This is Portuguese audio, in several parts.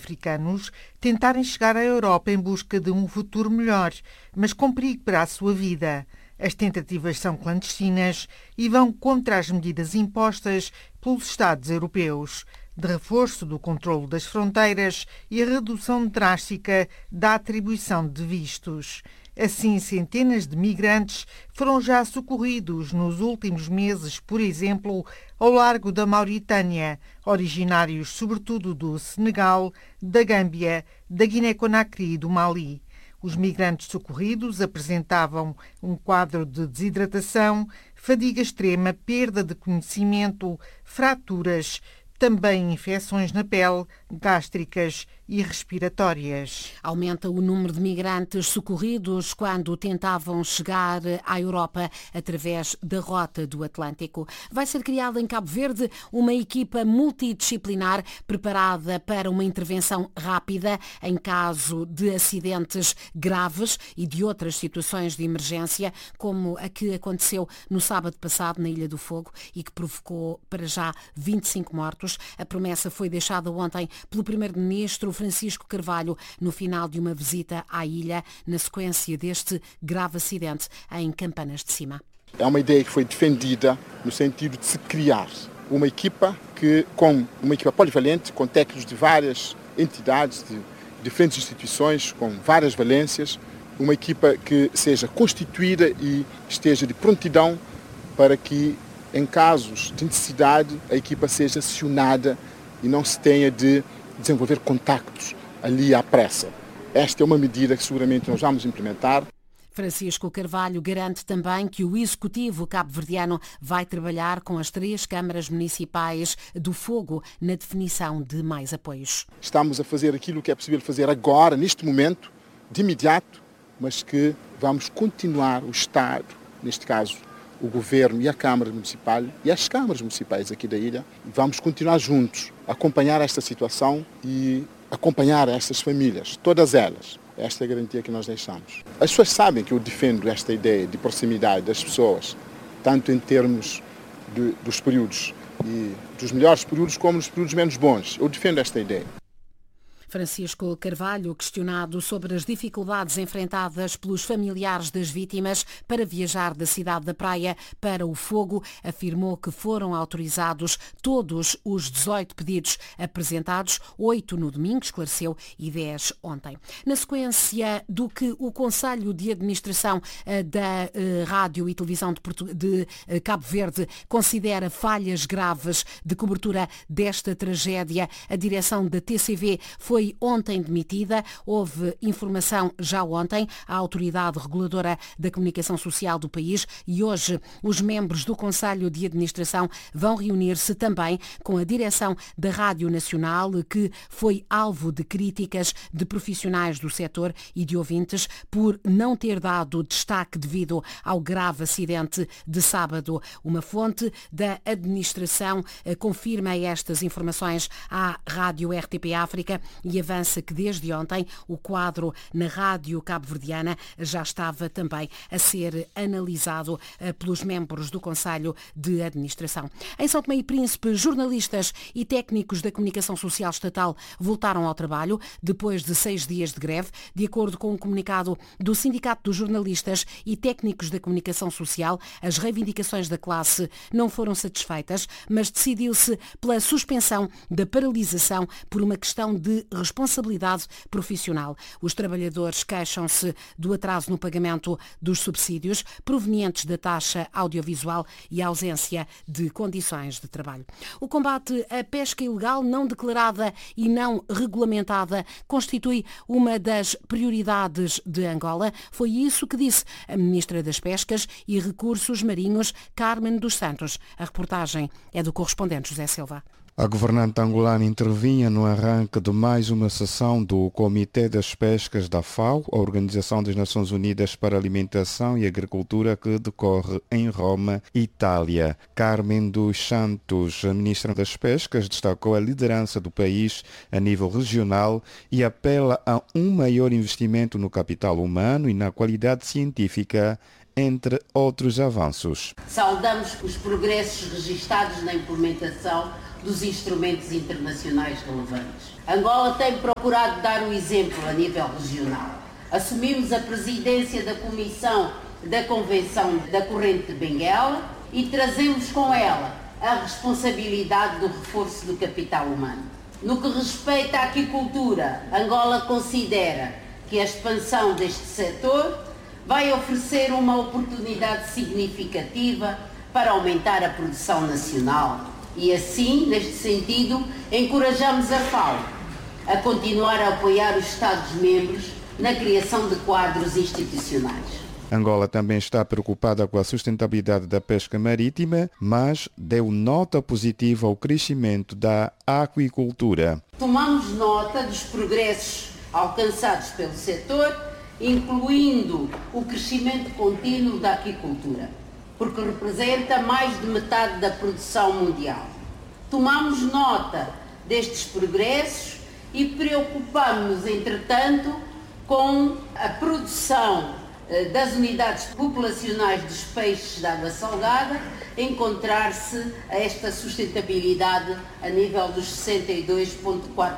africanos tentarem chegar à Europa em busca de um futuro melhor, mas com perigo para a sua vida. As tentativas são clandestinas e vão contra as medidas impostas pelos Estados europeus, de reforço do controlo das fronteiras e a redução drástica da atribuição de vistos. Assim, centenas de migrantes foram já socorridos nos últimos meses, por exemplo, ao largo da Mauritânia, originários sobretudo do Senegal, da Gâmbia, da Guiné-Conakry e do Mali. Os migrantes socorridos apresentavam um quadro de desidratação, fadiga extrema, perda de conhecimento, fraturas, também infecções na pele, gástricas e respiratórias. Aumenta o número de migrantes socorridos quando tentavam chegar à Europa através da rota do Atlântico. Vai ser criada em Cabo Verde uma equipa multidisciplinar preparada para uma intervenção rápida em caso de acidentes graves e de outras situações de emergência, como a que aconteceu no sábado passado na Ilha do Fogo e que provocou para já 25 mortos. A promessa foi deixada ontem pelo Primeiro-Ministro Francisco Carvalho no final de uma visita à ilha na sequência deste grave acidente em Campanas de Cima. É uma ideia que foi defendida no sentido de se criar uma equipa polivalente, com técnicos de várias entidades, de diferentes instituições, com várias valências, uma equipa que seja constituída e esteja de prontidão para que, em casos de necessidade, a equipa seja acionada e não se tenha de desenvolver contactos ali à pressa. Esta é uma medida que seguramente nós vamos implementar. Francisco Carvalho garante também que o Executivo cabo-verdiano vai trabalhar com as 3 câmaras municipais do Fogo na definição de mais apoios. Estamos a fazer aquilo que é possível fazer agora, neste momento, de imediato, mas que vamos continuar o Estado, neste caso o Governo e a Câmara Municipal e as câmaras municipais aqui da ilha, vamos continuar juntos, acompanhar esta situação e acompanhar estas famílias, todas elas. Esta é a garantia que nós deixamos. As pessoas sabem que eu defendo esta ideia de proximidade das pessoas, tanto em termos dos períodos e dos melhores períodos como nos períodos menos bons. Eu defendo esta ideia. Francisco Carvalho, questionado sobre as dificuldades enfrentadas pelos familiares das vítimas para viajar da cidade da Praia para o Fogo, afirmou que foram autorizados todos os 18 pedidos apresentados, 8 no domingo, esclareceu, e 10 ontem. Na sequência do que o Conselho de Administração da Rádio e Televisão de Cabo Verde considera falhas graves de cobertura desta tragédia, a direção da TCV foi ontem demitida. Houve informação já ontem à Autoridade Reguladora da Comunicação Social do país e hoje os membros do Conselho de Administração vão reunir-se também com a direção da Rádio Nacional, que foi alvo de críticas de profissionais do setor e de ouvintes por não ter dado destaque devido ao grave acidente de sábado. Uma fonte da administração confirma estas informações à Rádio RTP África e avança que desde ontem o quadro na Rádio Cabo-Verdiana já estava também a ser analisado pelos membros do Conselho de Administração. Em São Tomé e Príncipe, jornalistas e técnicos da comunicação social estatal voltaram ao trabalho depois de 6 dias de greve. De acordo com um comunicado do Sindicato dos Jornalistas e Técnicos da Comunicação Social, as reivindicações da classe não foram satisfeitas, mas decidiu-se pela suspensão da paralisação por uma questão de responsabilidade profissional. Os trabalhadores queixam-se do atraso no pagamento dos subsídios provenientes da taxa audiovisual e a ausência de condições de trabalho. O combate à pesca ilegal não declarada e não regulamentada constitui uma das prioridades de Angola. Foi isso que disse a Ministra das Pescas e Recursos Marinhos, Carmen dos Santos. A reportagem é do correspondente José Silva. A governante angolana intervinha no arranque de mais uma sessão do Comitê das Pescas da FAO, a Organização das Nações Unidas para a Alimentação e Agricultura, que decorre em Roma, Itália. Carmen dos Santos, a ministra das Pescas, destacou a liderança do país a nível regional e apela a um maior investimento no capital humano e na qualidade científica entre outros avanços. Saudamos os progressos registados na implementação dos instrumentos internacionais relevantes. Angola tem procurado dar o exemplo a nível regional. Assumimos a presidência da Comissão da Convenção da Corrente de Benguela e trazemos com ela a responsabilidade do reforço do capital humano. No que respeita à aquicultura, Angola considera que a expansão deste setor vai oferecer uma oportunidade significativa para aumentar a produção nacional e, assim, neste sentido, encorajamos a FAO a continuar a apoiar os Estados-membros na criação de quadros institucionais. Angola também está preocupada com a sustentabilidade da pesca marítima, mas deu nota positiva ao crescimento da aquicultura. Tomamos nota dos progressos alcançados pelo setor, incluindo o crescimento contínuo da aquicultura, porque representa mais de metade da produção mundial. Tomamos nota destes progressos e preocupamos-nos, entretanto, com a produção das unidades populacionais dos peixes de água salgada, encontrar-se a esta sustentabilidade a nível dos 62,4%.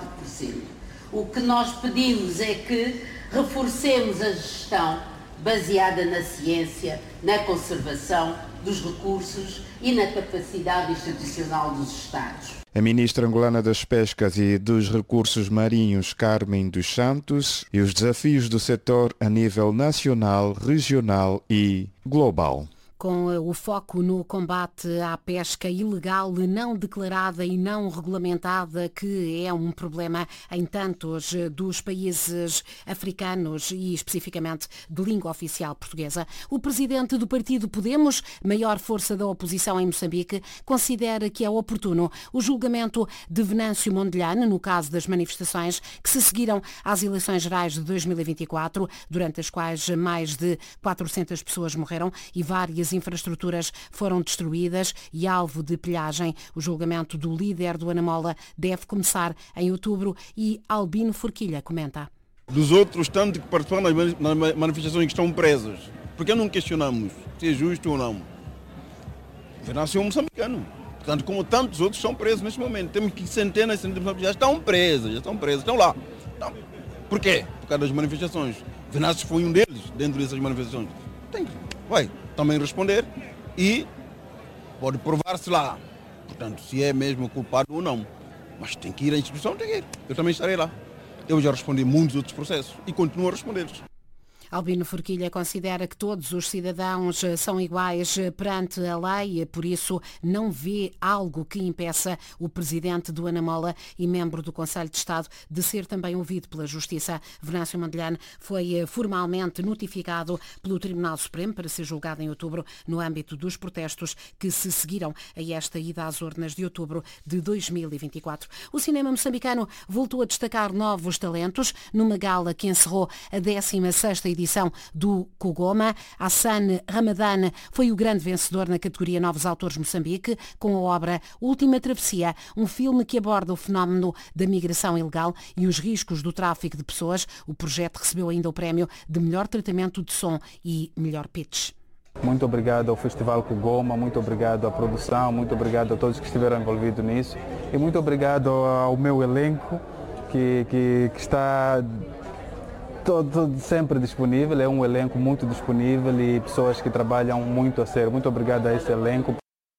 O que nós pedimos é que reforcemos a gestão baseada na ciência, na conservação dos recursos e na capacidade institucional dos Estados. A ministra angolana das Pescas e dos Recursos Marinhos, Carmen dos Santos, e os desafios do setor a nível nacional, regional e global. Com o foco no combate à pesca ilegal, não declarada e não regulamentada, que é um problema em tantos dos países africanos e especificamente de língua oficial portuguesa. O presidente do partido Podemos, maior força da oposição em Moçambique, considera que é oportuno o julgamento de Venâncio Mondlane no caso das manifestações que se seguiram às eleições gerais de 2024, durante as quais mais de 400 pessoas morreram e várias infraestruturas foram destruídas e alvo de pilhagem. O julgamento do líder do Anamola deve começar em outubro e Albino Forquilha comenta. Dos outros, tanto que participam nas manifestações que estão presos, porque não questionamos se é justo ou não. Venâncio é um moçambicano, tanto como tantos outros estão presos neste momento. Temos que centenas de pessoas já estão presas, estão lá. Então, por quê? Por causa das manifestações. Venâncio foi um deles dentro dessas manifestações. Vai também responder e pode provar-se lá. Portanto, se é mesmo culpado ou não. Mas tem que ir à instituição, tem que ir. Eu também estarei lá. Eu já respondi muitos outros processos e continuo a responder-los. Albino Forquilha considera que todos os cidadãos são iguais perante a lei, por isso não vê algo que impeça o presidente do Anamola e membro do Conselho de Estado de ser também ouvido pela Justiça. Venâncio Mondlane foi formalmente notificado pelo Tribunal Supremo para ser julgado em outubro no âmbito dos protestos que se seguiram a esta ida às urnas de outubro de 2024. O cinema moçambicano voltou a destacar novos talentos numa gala que encerrou a 16ª edição do Kugoma. Hassan Ramadan foi o grande vencedor na categoria Novos Autores Moçambique, com a obra Última Travessia, um filme que aborda o fenómeno da migração ilegal e os riscos do tráfico de pessoas. O projeto recebeu ainda o prémio de melhor tratamento de som e melhor pitch. Muito obrigado ao Festival Kugoma, muito obrigado à produção, muito obrigado a todos que estiveram envolvidos nisso e muito obrigado ao meu elenco que está todo sempre disponível, é um elenco muito disponível e pessoas que trabalham muito a sério. Muito obrigado a esse elenco.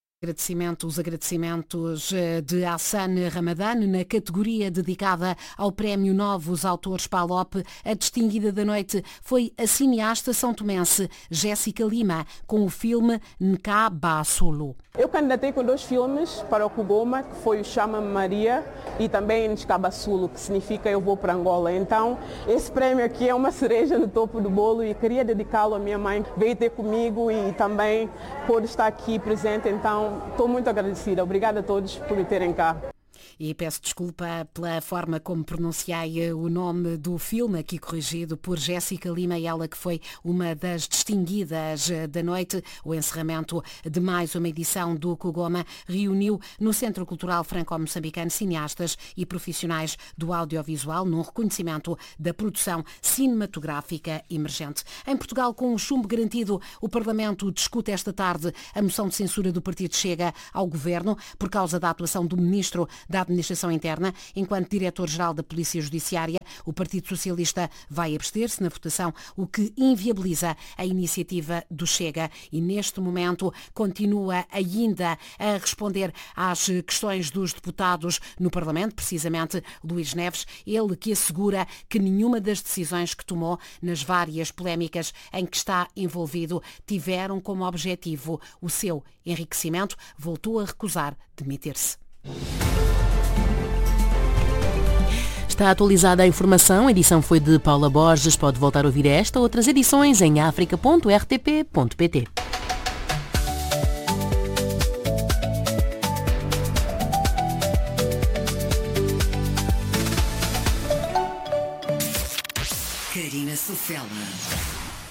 Os agradecimentos de Hassan Ramadan na categoria dedicada ao Prémio Novos Autores PALOP. A distinguida da noite foi a cineasta são-tomense Jéssica Lima, com o filme Nkaba Solo. Eu candidatei com 2 filmes para o Kugoma, que foi o Chama-me Maria e também Nkaba Solo, que significa Eu Vou para Angola. Então, esse prémio aqui é uma cereja no topo do bolo e queria dedicá-lo à minha mãe, que veio ter comigo e também pôde estar aqui presente. Então, estou muito agradecida. Obrigada a todos por me terem cá. E peço desculpa pela forma como pronunciei o nome do filme, aqui corrigido por Jéssica Lima, ela que foi uma das distinguidas da noite. O encerramento de mais uma edição do Kugoma reuniu no Centro Cultural Franco-Moçambicano cineastas e profissionais do audiovisual num reconhecimento da produção cinematográfica emergente. Em Portugal, com um chumbo garantido, o Parlamento discute esta tarde a moção de censura do Partido Chega ao Governo por causa da atuação do Ministro da Administração Interna. Enquanto Diretor-Geral da Polícia Judiciária, o Partido Socialista vai abster-se na votação, o que inviabiliza a iniciativa do Chega e, neste momento, continua ainda a responder às questões dos deputados no Parlamento, precisamente Luís Neves, ele que assegura que nenhuma das decisões que tomou nas várias polémicas em que está envolvido tiveram como objetivo o seu enriquecimento, voltou a recusar demitir-se. Está atualizada a informação, a edição foi de Paula Borges. Pode voltar a ouvir esta ou outras edições em africa.rtp.pt. Karina Sofela.